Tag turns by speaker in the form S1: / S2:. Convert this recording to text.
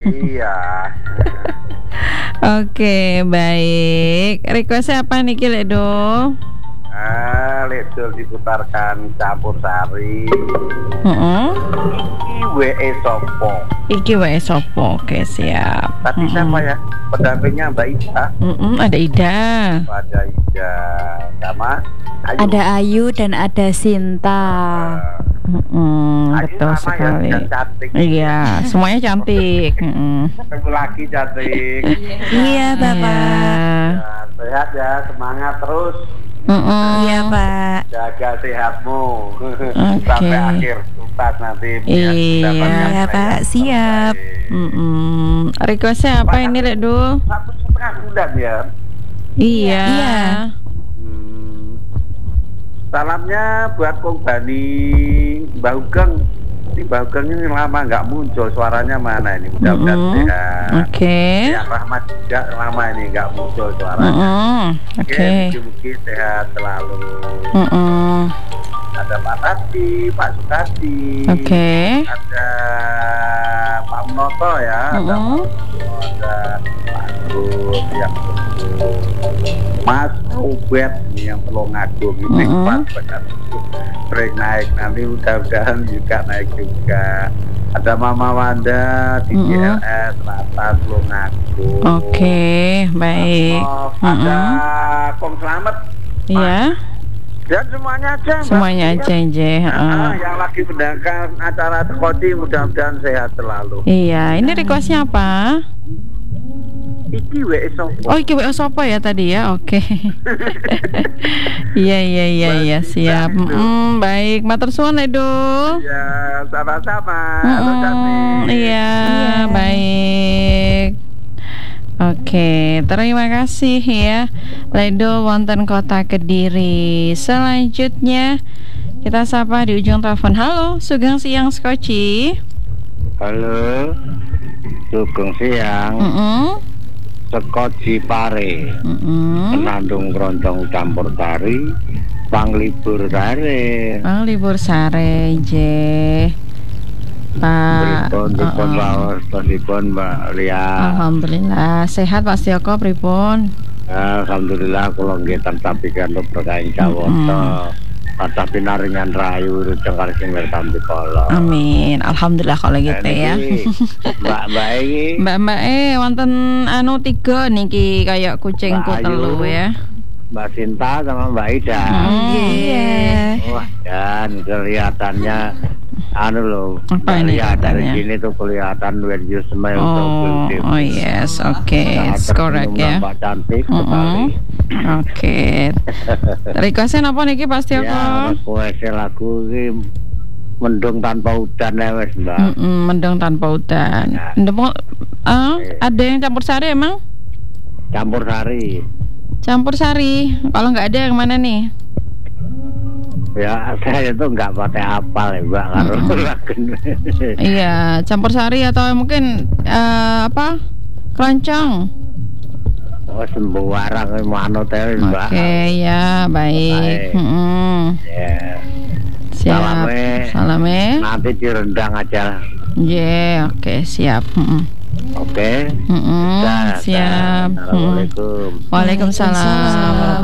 S1: Iya.
S2: Oke, baik. Requestnya apa nih Lek Do?
S1: Ledol diputarkan campur sari. Iki WE Sopo.
S2: Iki wae sopo. Oke, siap.
S1: Tadi siapa ya? Pendampingnya Mbak Ida.
S2: Ada Ida.
S1: Ada Ida sama Ayu.
S3: Ada Ayu dan ada Sinta.
S1: Ayu
S2: Betul
S1: sama
S2: sekali.
S1: ya, dan cantik.
S2: Iya, semuanya cantik.
S1: Ketemu lagi cantik.
S3: Iya, Bapak.
S1: Ya, sehat ya, semangat terus.
S3: Iya, Pak.
S1: Jaga sehatmu sampai akhir tuntas nanti.
S2: Iya,
S3: Pak. Siap.
S2: Requestnya apa ini Lek Do?
S1: 1,5 bulan ya.
S2: Iya.
S3: Iya.
S1: Salamnya buat Kong Bani, Mbak Ugeng. Ini Mbak Ugeng ini lama nggak muncul, suaranya mana ini? Mudah-mudahan sehat.
S2: Oke.
S1: Ya Rahmat juga lama ini nggak muncul suaranya.
S2: Oke.
S1: Mungkin sehat selalu. Ada Pak Tati, Pak Sukati.
S2: Oke.
S1: Ada Pak Mnoto ya. Ada Pak Agus yang Mas Ubed yang Tulungagung ini sering naik, nanti mudah-mudahan juga naik juga. Ada Mama Wanda di GLS Selatan Tulungagung.
S2: Oke, baik.
S1: Ada Kong Slamet.
S2: Iya.
S1: Dan semuanya aja Mbak.
S2: Semuanya aja Je.
S1: Yang lagi mendengarkan acara Tekodi mudah-mudahan sehat selalu.
S2: Iya, ini requestnya apa?
S1: Iki WE Sopo.
S2: Oh, iki WE Sopo ya tadi ya. Oke. Iya, siap. Baik, matur suwun Lek Do.
S1: Ya, sama-sama. Halo, cantik.
S2: Iya, baik. Oke, terima kasih ya Lek Do wonten Kota Kediri. Selanjutnya kita sapa di ujung telepon. Halo, Sugeng Siang Skoci.
S1: Halo, Sugeng Siang. Skoci Pare. Penandung keroncong campur sari, panglibur sare.
S2: Panglibur sare je. Pak.
S1: Pripun Mbak Lia.
S2: Alhamdulillah sehat Pak Stioko pripun?
S1: Alhamdulillah kula nggih tansah pikantuk berkah jawata. Kathah pinaringan rayu rujeng kali sing tampi kala.
S2: Amin. Alhamdulillah kalau gitu ya.
S1: Mbak iki.
S2: Mbak wonten anu 3 niki kayak kucingku telu ya.
S1: Mbak Sinta sama Mbak Ida.
S3: Iya.
S1: Wah, dan kelihatannya anu loh.
S2: Apa ini
S1: dari
S2: katanya?
S1: sini tuh kelihatan when you smile
S2: Oh yes, oke, it's correct ya.
S1: Mbak cantik sekali.
S2: Oke. Requestnya apa niki pasti
S1: Ya,
S2: aku?
S1: request lagu iki mendung tanpa udan ya wes Mbak.
S2: Mendung tanpa udan. Ada yang campur sari emang?
S1: Campur sari.
S2: Campur sari. Kalau nggak ada yang mana nih?
S1: Ya saya itu nggak pakai apal ya Mbak karo lagu.
S2: Iya, campur sari atau mungkin apa? Keroncong.
S1: Oh sembarang manut ya Mbak.
S2: Oke, ya baik.
S1: Ya.
S2: Siap. Salame.
S1: Nanti direndang aja.
S2: Oke, siap.
S1: Oke.
S2: Siap.
S1: Assalamualaikum.
S2: Waalaikumsalam.